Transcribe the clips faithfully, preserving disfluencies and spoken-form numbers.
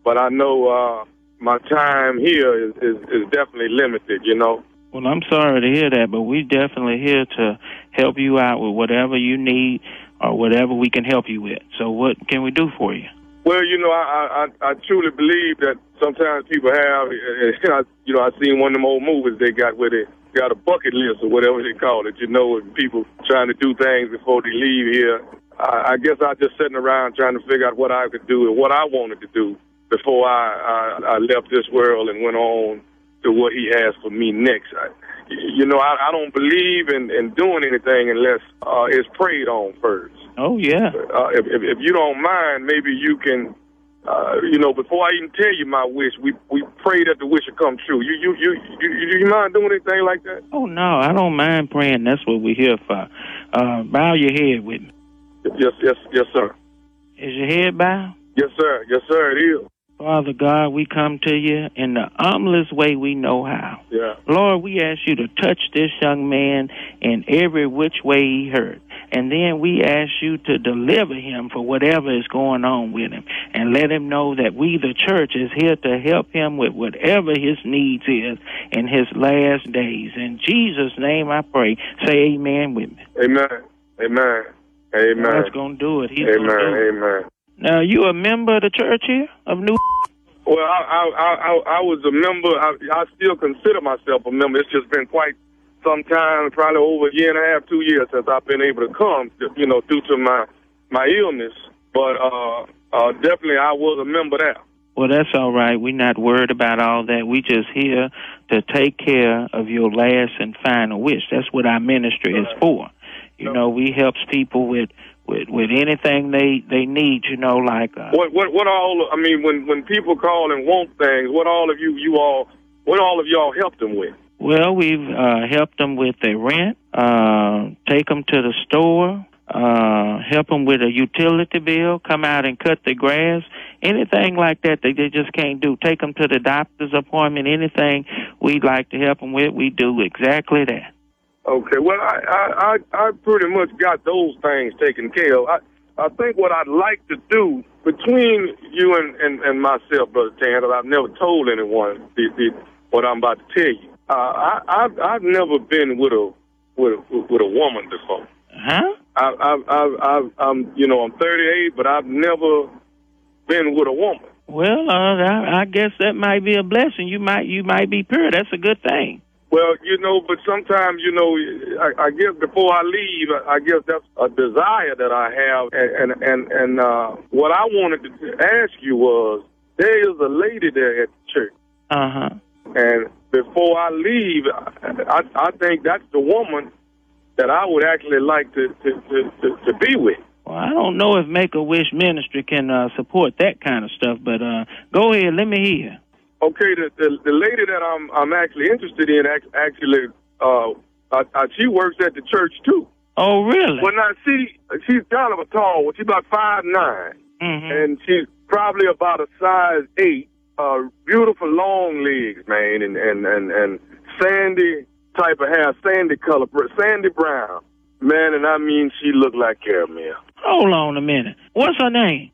but I know uh, my time here is, is, is definitely limited, you know. Well, I'm sorry to hear that, but we're definitely here to help you out with whatever you need or whatever we can help you with. So what can we do for you? Well, you know, I I, I truly believe that sometimes people have, you know, I seen one of them old movies they got where they got a bucket list or whatever they call it, you know, and people trying to do things before they leave here. I, I guess I just sitting around trying to figure out what I could do and what I wanted to do before I, I, I left this world and went on to what he has for me next. I, you know, I, I don't believe in, in doing anything unless uh, it's prayed on first. Oh, yeah. Uh, if, if, if you don't mind, maybe you can, uh, you know, before I even tell you my wish, we, we pray that the wish will come true. You, you, you, you, you, you mind doing anything like that? Oh, no, I don't mind praying. That's what we're here for. Uh, bow your head with me. Yes, yes, yes, sir. Is your head bowed? Yes, sir. Yes, sir, it is. Father God, we come to you in the humblest way we know how. Yeah. Lord, we ask you to touch this young man in every which way he hurt. And then we ask you to deliver him for whatever is going on with him. And let him know that we, the church, is here to help him with whatever his needs is in his last days. In Jesus' name I pray. Say amen with me. Amen. Amen. Amen. God's going to do it. He's amen. Gonna do it. Amen. Now, you a member of the church here of New? Well, I I I, I was a member. I, I still consider myself a member. It's just been quite some time, probably over a year and a half, two years since I've been able to come, you know, due to my, my illness. But uh, uh, definitely I was a member there. Well, that's all right. We're not worried about all that. We just here to take care of your last and final wish. That's what our ministry is for. You know, we helps people with, with, with anything they, they need, you know, like... Uh, what, what, what all, I mean, when, when people call and want things, what all of you, you all, what all of y'all help them with? Well, we've uh, helped them with their rent, uh, take them to the store, uh, help them with a utility bill, come out and cut the grass, anything like that that they just can't do. Take them to the doctor's appointment, anything we'd like to help them with, we do exactly that. Okay, well, I, I, I, I pretty much got those things taken care of. I, I think what I'd like to do between you and, and, and myself, Brother Tan, I've never told anyone the, the, what I'm about to tell you. Uh, I, I've, I've never been with a with a, with a woman before. Huh? I, I, I, I, I'm, you know, I'm thirty-eight, but I've never been with a woman. Well, uh, I, I guess that might be a blessing. You might, you might be pure. That's a good thing. Well, you know, but sometimes, you know, I, I guess before I leave, I guess that's a desire that I have. And and and, and uh, what I wanted to ask you was, there is a lady there at the church. Uh huh. And before I leave, I, I think that's the woman that I would actually like to, to, to, to, to be with. Well, I don't know if Make-A-Wish Ministry can uh, support that kind of stuff, but uh, go ahead, let me hear. Okay, the, the the lady that I'm I'm actually interested in actually, uh, uh, uh, she works at the church too. Oh, really? Well, now she she's kind of a tall one. She's about five nine, mm-hmm. and she's probably about a size eight. Uh, beautiful long legs, man, and, and, and, and sandy type of hair, sandy color, sandy brown. Man, and I mean she looked like caramel. Hold on a minute. What's her name?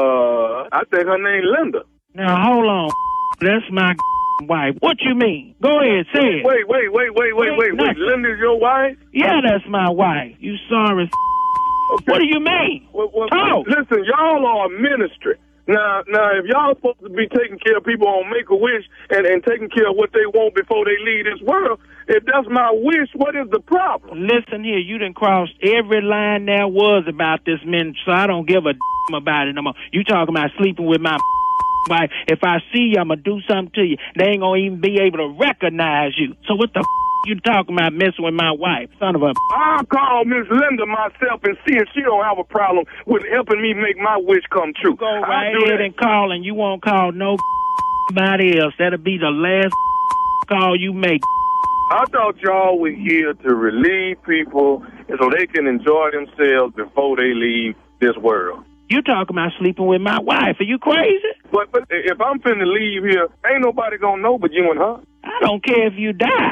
Uh, I think her name Linda. Now, hold on. That's my wife. What you mean? Go ahead, say it. Wait, wait, wait, wait, wait, wait, wait. Linda's your wife? Yeah, that's my wife. You sorry. Okay. What do you mean? Well, well, Talk. Listen, y'all are a ministry. Now, now, if y'all supposed to be taking care of people on Make-A-Wish and, and taking care of what they want before they leave this world, if that's my wish, what is the problem? Listen here, you done crossed every line there was about this ministry, so I don't give a damn about it no more. You talking about sleeping with my wife. If I see you, I'm going to do something to you. They ain't going to even be able to recognize you. So what the you talking about messing with my wife, son of a... I'll call Miss Linda myself and see if she don't have a problem with helping me make my wish come true. You go right ahead and call, and you won't call nobody else. That'll be the last call you make. I thought y'all were here to relieve people so they can enjoy themselves before they leave this world. You talking about sleeping with my wife. Are you crazy? But, but if I'm finna leave here, ain't nobody gonna know but you and her. I don't care if you die.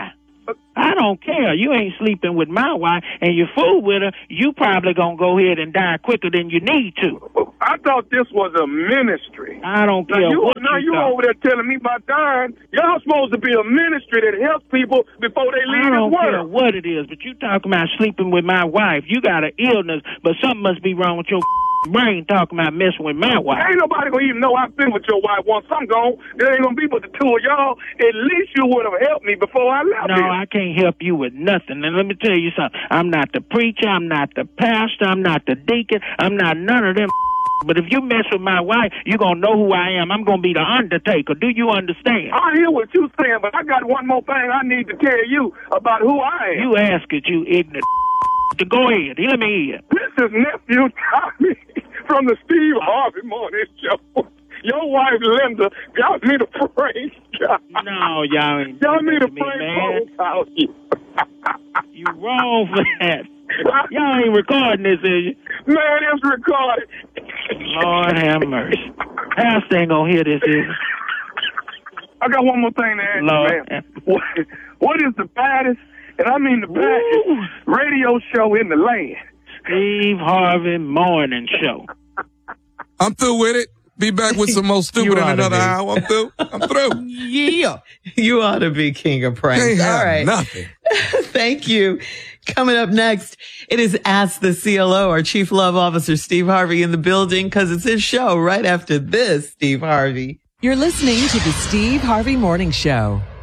I don't care. You ain't sleeping with my wife and you fool with her, you probably gonna go ahead and die quicker than you need to. I thought this was a ministry. I don't Now care you, what now you you thought. over there telling me about dying. Y'all supposed to be a ministry that helps people before they leave I don't this care world. what it is, but you talking about sleeping with my wife. You got an illness, but something must be wrong with your brain talking about messing with my wife. Ain't nobody gonna even know I've been with your wife once I'm gone. There ain't gonna be but the two of y'all. At least you would have helped me before I left No, here. I can't help you with nothing. And let me tell you something. I'm not the preacher. I'm not the pastor. I'm not the deacon. I'm not none of them. But if you mess with my wife, you're going to know who I am. I'm going to be the Undertaker. Do you understand? I hear what you're saying, but I got one more thing I need to tell you about who I am. You ask it, you ignorant. Go ahead. Let me hear. This is nephew Tommy from the Steve Harvey Morning Show. Your wife Linda got me to pray. No, y'all ain't Y'all doing need that to to me, pray man. about you. You wrong for that. Y'all ain't recording this, is you? Man, it's recorded. Lord have mercy. Pastor ain't gonna hear this, is he? I got one more thing to ask Lord. you, man. What, what is the baddest, and I mean the baddest, Ooh. radio show in the land? Steve Harvey Morning Show. I'm through with it. Be back with some more stupid You in oughta another be. hour. I'm through. I'm through. Yeah. You ought to be king of pranks. Can't have All right. nothing. Thank you. Coming up next, it is Ask the C L O, our Chief Love Officer, Steve Harvey, in the building because it's his show right after this, Steve Harvey. You're listening to the Steve Harvey Morning Show.